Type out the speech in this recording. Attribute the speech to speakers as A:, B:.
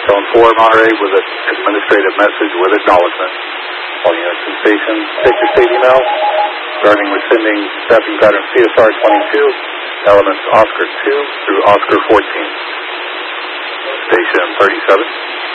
A: Zone 4 Monterey with an administrative message with acknowledgement. All units and stations, take your state email regarding rescinding staffing pattern CSR 22, elements Oscar 2 through Oscar 14. Station 37.